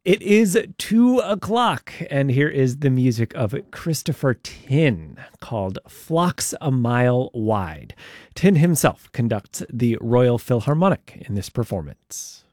It is 2 o'clock, and here is the music of Christopher Tin called Flocks a Mile Wide. Tin himself conducts the Royal Philharmonic in this performance.